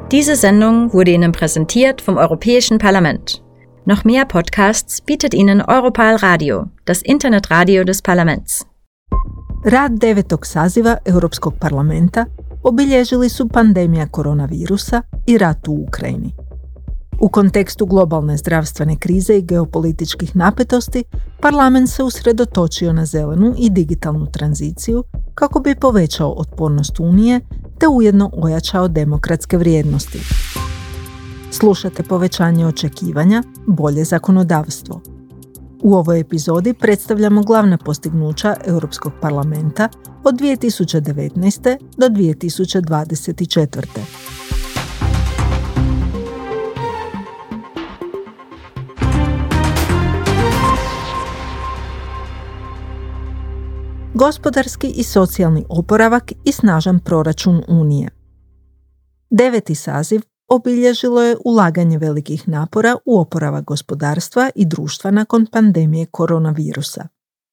Diese Sendung wurde Ihnen präsentiert vom Europäischen Parlament. Noch mehr Podcasts bietet Ihnen Europal Radio, das Internetradio des Parlaments. Rad 9. saziva Europskog parlamenta obilježili su pandemija koronavirusa i rat u Ukrajini. U kontekstu globalne zdravstvene krize i geopolitičkih napetosti, parlament se usredotočio na zelenu i digitalnu tranziciju kako bi povećao otpornost Unije te ujedno ojačao demokratske vrijednosti. Slušate povećanje očekivanja, bolje zakonodavstvo. U ovoj epizodi predstavljamo glavna postignuća Europskog parlamenta od 2019. do 2024. Gospodarski i socijalni oporavak i snažan proračun Unije. 9. saziv obilježilo je ulaganje velikih napora u oporavak gospodarstva i društva nakon pandemije koronavirusa.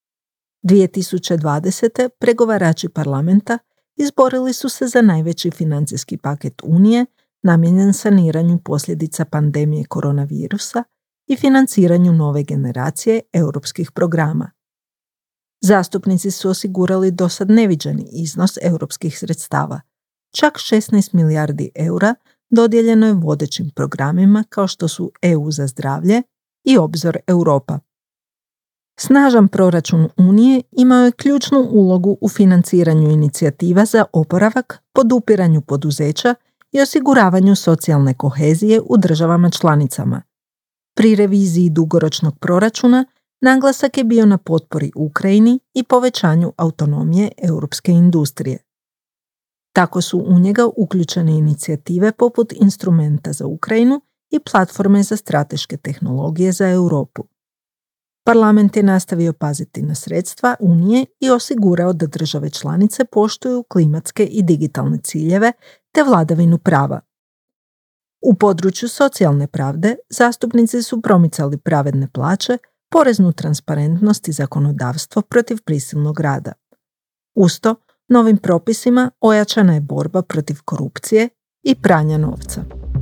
2020. pregovarači parlamenta izborili su se za najveći financijski paket Unije namijenjen saniranju posljedica pandemije koronavirusa i financiranju nove generacije europskih programa. Zastupnici su osigurali dosad neviđeni iznos europskih sredstava. Čak 16 milijardi eura dodijeljeno je vodećim programima kao što su EU za zdravlje i Obzor Europa. Snažan proračun Unije imao je ključnu ulogu u financiranju inicijativa za oporavak, podupiranju poduzeća i osiguravanju socijalne kohezije u državama članicama. Pri reviziji dugoročnog proračuna naglasak je bio na potpori Ukrajini i povećanju autonomije europske industrije. Tako su u njega uključene inicijative poput Instrumenta za Ukrajinu i Platforme za strateške tehnologije za Europu. Parlament je nastavio paziti na sredstva Unije i osigurao da države članice poštuju klimatske i digitalne ciljeve te vladavinu prava. U području socijalne pravde zastupnici su promicali pravedne plaće, poreznu transparentnost i zakonodavstvo protiv prisilnog rada. Uz to, novim propisima ojačana je borba protiv korupcije i pranja novca.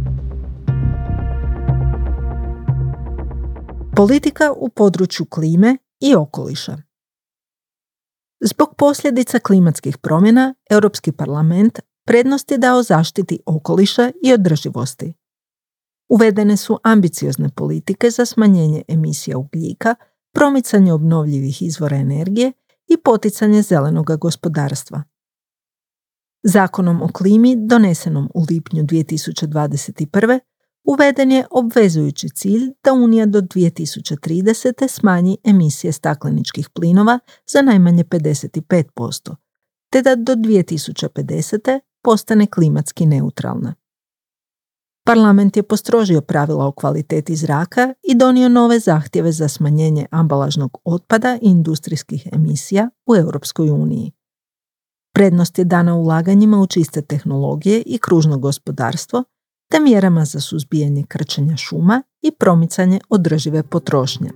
Politika u području klime i okoliša. Zbog posljedica klimatskih promjena, Europski parlament prednost je dao zaštiti okoliša i održivosti. Uvedene su ambiciozne politike za smanjenje emisija ugljika, promicanje obnovljivih izvora energije i poticanje zelenog gospodarstva. Zakonom o klimi, donesenom u lipnju 2021. uveden je obvezujući cilj da Unija do 2030. smanji emisije stakleničkih plinova za najmanje 55%, te da do 2050. postane klimatski neutralna. Parlament je postrožio pravila o kvaliteti zraka i donio nove zahtjeve za smanjenje ambalažnog otpada i industrijskih emisija u Europskoj uniji. Prednost je dana ulaganjima u čiste tehnologije i kružno gospodarstvo, te mjerama za suzbijanje krčenja šuma i promicanje održive potrošnje.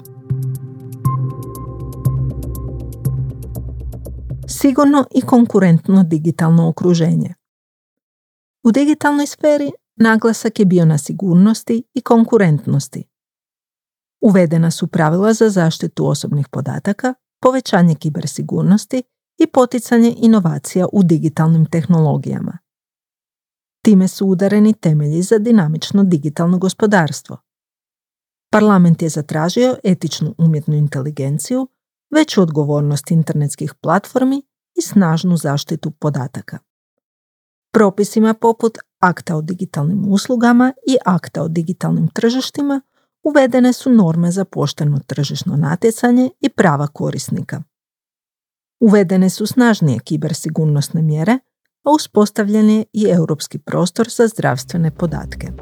Sigurno i konkurentno digitalno okruženje. U digitalnoj sferi naglasak je bio na sigurnosti i konkurentnosti. Uvedena su pravila za zaštitu osobnih podataka, povećanje kibersigurnosti i poticanje inovacija u digitalnim tehnologijama. Time su udareni temelji za dinamično digitalno gospodarstvo. Parlament je zatražio etičnu umjetnu inteligenciju, veću odgovornost internetskih platformi i snažnu zaštitu podataka. Propisima poput Akta o digitalnim uslugama i Akta o digitalnim tržištima uvedene su norme za pošteno tržišno natjecanje i prava korisnika. Uvedene su snažnije kibersigurnosne mjere, a uspostavljen je i europski prostor za zdravstvene podatke.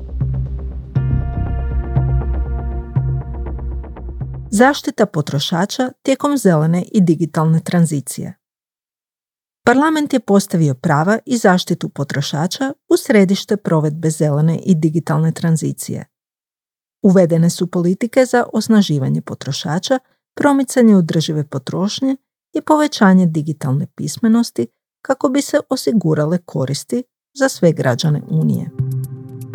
Zaštita potrošača tijekom zelene i digitalne tranzicije. Parlament je postavio prava i zaštitu potrošača u središte provedbe zelene i digitalne tranzicije. Uvedene su politike za osnaživanje potrošača, promicanje održive potrošnje i povećanje digitalne pismenosti kako bi se osigurale koristi za sve građane Unije.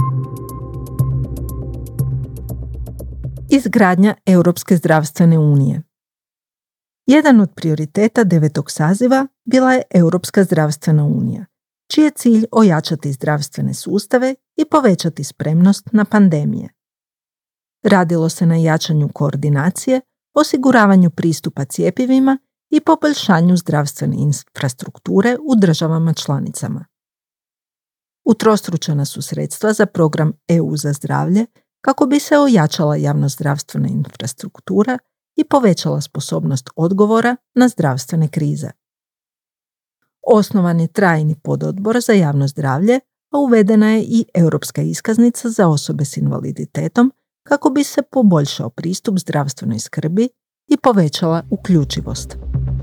Izgradnja Europske zdravstvene unije. Jedan od prioriteta 9. saziva bila je Europska zdravstvena unija, čiji je cilj ojačati zdravstvene sustave i povećati spremnost na pandemije. Radilo se na jačanju koordinacije, osiguravanju pristupa cjepivima i poboljšanju zdravstvene infrastrukture u državama članicama. Utrostručena su sredstva za program EU za zdravlje kako bi se ojačala javnozdravstvena infrastruktura i povećala sposobnost odgovora na zdravstvene krize. Osnovan je trajni pododbor za javno zdravlje, a uvedena je i europska iskaznica za osobe s invaliditetom kako bi se poboljšao pristup zdravstvenoj skrbi i povećala uključivost.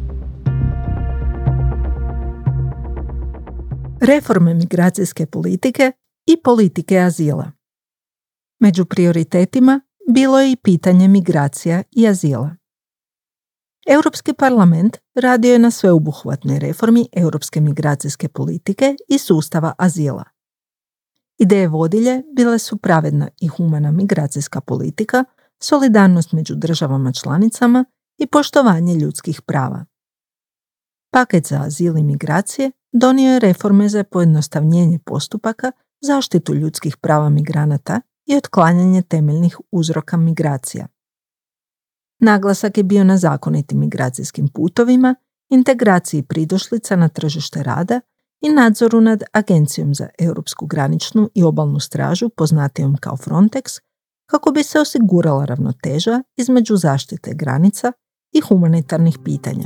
Reforme migracijske politike i politike azila. Među prioritetima bilo je i pitanje migracija i azila. Europski parlament radio je na sveobuhvatnoj reformi europske migracijske politike i sustava azila. Ideje vodilje bile su pravedna i humana migracijska politika, solidarnost među državama članicama i poštovanje ljudskih prava. Paket za azil i migracije donio je reforme za pojednostavljenje postupaka, zaštitu ljudskih prava migranata i otklanjanje temeljnih uzroka migracija. Naglasak je bio na zakonitim migracijskim putovima, integraciji pridošlica na tržište rada i nadzoru nad Agencijom za europsku graničnu i obalnu stražu, poznatijom kao Frontex, kako bi se osigurala ravnoteža između zaštite granica i humanitarnih pitanja.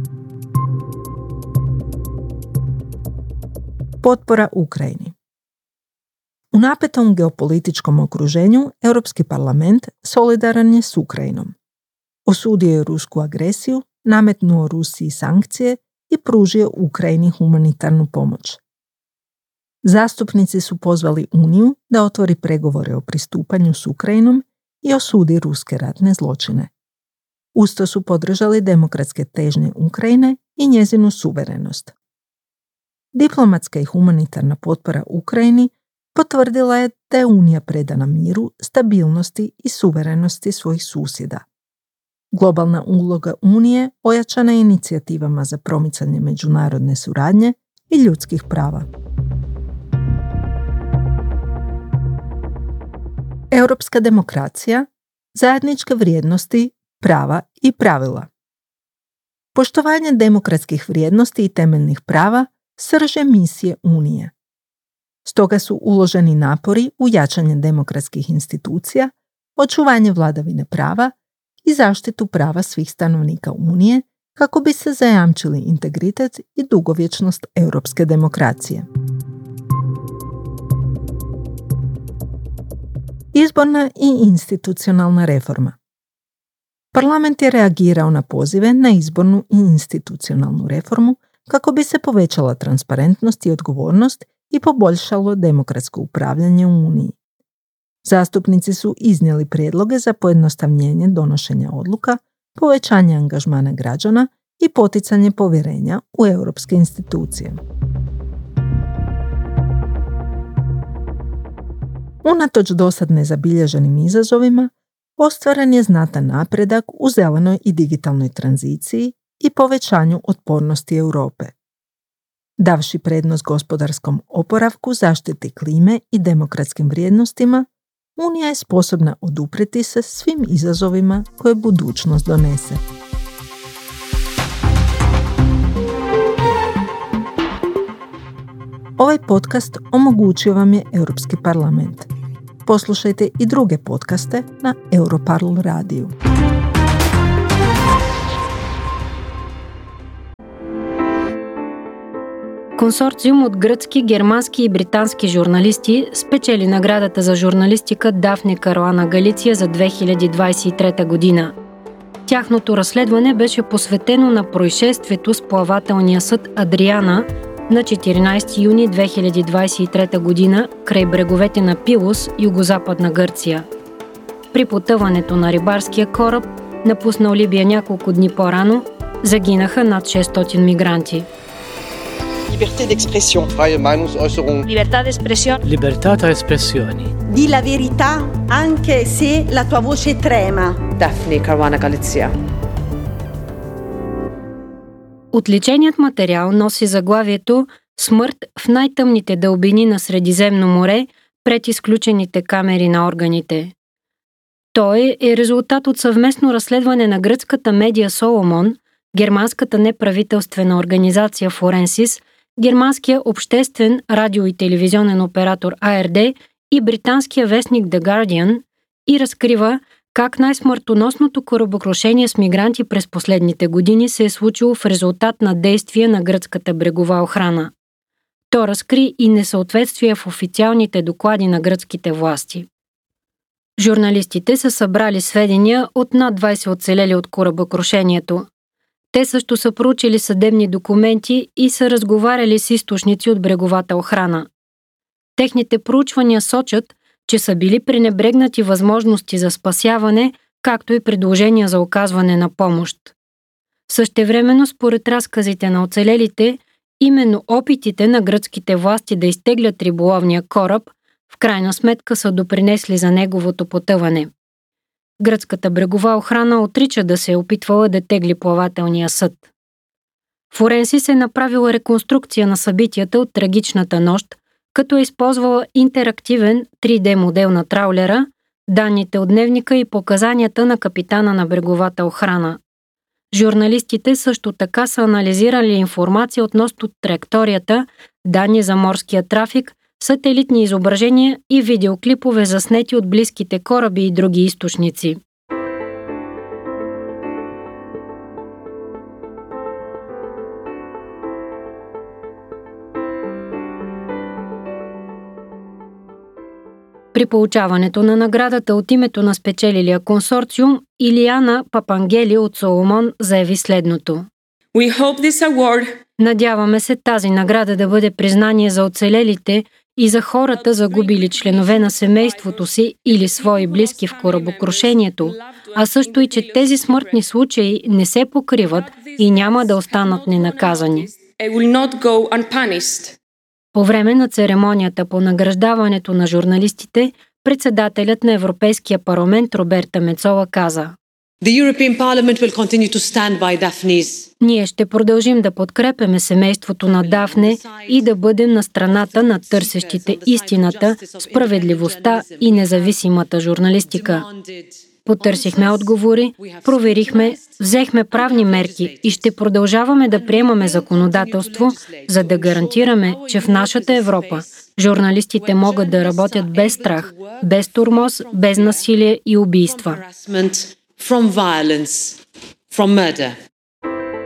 Potpora Ukrajini. U napetom geopolitičkom okruženju Europski parlament solidaran je s Ukrajinom. Osudio je rusku agresiju, nametnuo Rusiji sankcije i pružio Ukrajini humanitarnu pomoć. Zastupnici su pozvali Uniju da otvori pregovore o pristupanju s Ukrajinom i osudi ruske ratne zločine. Usto su podržali demokratske težnje Ukrajine i njezinu suverenost. Diplomatska i humanitarna potpora Ukrajini potvrdila je da je Unija predana miru, stabilnosti i suverenosti svojih susjeda. Globalna uloga Unije ojačana je inicijativama za promicanje međunarodne suradnje i ljudskih prava. Europska demokracija, zajedničke vrijednosti, prava i pravila. Poštovanje demokratskih vrijednosti i temeljnih prava srž je misije Unije. Stoga su uloženi napori u jačanje demokratskih institucija, očuvanje vladavine prava i zaštitu prava svih stanovnika Unije kako bi se zajamčili integritet i dugovječnost europske demokracije. Izborna i institucionalna reforma. Parlament je reagirao na pozive na izbornu i institucionalnu reformu kako bi se povećala transparentnost i odgovornost i poboljšalo demokratsko upravljanje u Uniji. Zastupnici su iznijeli prijedloge za pojednostavljenje donošenja odluka, povećanje angažmana građana i poticanje povjerenja u europske institucije. Unatoč dosad nezabilježenim izazovima, ostvaren je znatan napredak u zelenoj i digitalnoj tranziciji i povećanju otpornosti Europe. Davši prednost gospodarskom oporavku, zaštiti klime i demokratskim vrijednostima, Unija je sposobna oduprijeti se svim izazovima koje budućnost donese. Ovaj podcast omogućio vam je Europski parlament. Poslušajte i druge podcaste na Europarl radiju. Консорциум от гръцки, германски и британски журналисти спечели наградата за журналистика Дафне Каруана Галиция за 2023 година. Тяхното разследване беше посветено на происшествието с плавателния съд Адриана на 14 юни 2023 година край бреговете на Пилос, югозападна Гърция. При потъването на рибарския кораб, напуснал Либия няколко дни по-рано, загинаха над 600 мигранти. Liberté d'expression. Freie Meinungsäußerung. Libertà d'espressione. Libertà tra espressioni. Di la verità anche se la tua voce trema. Daphne Caruana Galizia. Отличеният материал носи заглавието «Смърт в най-тъмните дълбини на Средиземно море пред изключените камери на органите». Той е резултат от съвместно разследване на гръцката медия Соломон, германската неправителствена организация Форенсис, германския обществен радио- и телевизионен оператор АРД и британския вестник The Guardian и разкрива как най-смъртоносното корабокрушение с мигранти през последните години се е случило в резултат на действия на гръцката брегова охрана. То разкри и несъответствия в официалните доклади на гръцките власти. Журналистите са събрали сведения от над 20 оцелели от корабокрушението. Те също са проучили съдебни документи и са разговаряли с източници от бреговата охрана. Техните проучвания сочат, че са били пренебрегнати възможности за спасяване, както и предложения за оказване на помощ. Същевременно, според разказите на оцелелите, именно опитите на гръцките власти да изтеглят риболовния кораб в крайна сметка са допринесли за неговото потъване. Гръцката брегова охрана отрича да се е опитвала да тегли плавателния съд. Форенсис е направила реконструкция на събитията от трагичната нощ, като е използвала интерактивен 3D модел на траулера, данните от дневника и показанията на капитана на бреговата охрана. Журналистите също така са анализирали информация относно траекторията, данни за морския трафик, сателитни изображения и видеоклипове заснети от близките кораби и други източници. При получаването на наградата от името на спечелилия консорциум, Илияна Папангели от Соломон заяви следното. Надяваме се тази награда да бъде признание за оцелелите и за хората, загубили членове на семейството си или свои близки в корабокрушението, а също и че тези смъртни случаи не се покриват и няма да останат ненаказани. По време на церемонията по награждаването на журналистите, председателят на Европейския парламент Роберта Мецола каза: Ние ще продължим да подкрепяме семейството на Дафне и да бъдем на страната на търсещите истината, справедливостта и независимата журналистика. Потърсихме отговори, проверихме, взехме правни мерки и ще продължаваме да приемаме законодателство, за да гарантираме, че в нашата Европа журналистите могат да работят без страх, без тормоз, без насилие и убийства.